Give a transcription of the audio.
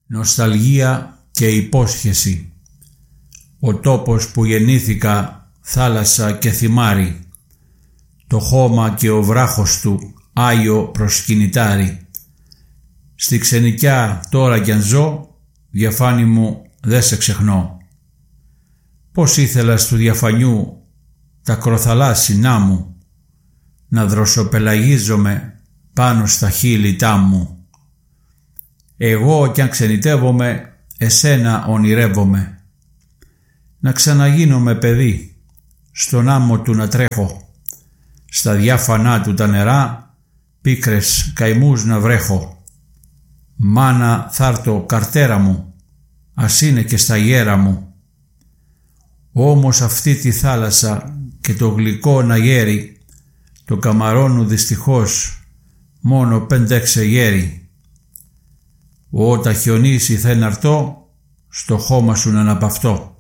νοσταλγία και υπόσχεση. Ο τόπος που γεννήθηκα, θάλασσα και θυμάρι, το χώμα και ο βράχος του Άγιο προσκυνητάρι. Στη ξενικιά τώρα κι αν ζω, διαφάνη μου δε σε ξεχνώ. Πώς ήθελα στου διαφανιού τα κροθαλάσσινά μου, να δροσοπελαγίζομαι πάνω στα χείλητά μου. Εγώ κι αν ξενιτεύομαι, εσένα ονειρεύομαι, να ξαναγίνομαι παιδί, στον άμμο του να τρέχω, στα διάφανά του τα νερά, πίκρες καημούς να βρέχω. Μάνα θάρτο καρτέρα μου, ας είναι και στα γέρα μου. Όμως αυτή τη θάλασσα και το γλυκό να γέρει, το καμαρώνου δυστυχώς μόνο 5-6 γέρι. Όταν χιονίσει θα εναρτώ, στο χώμα σου να αναπαυτώ.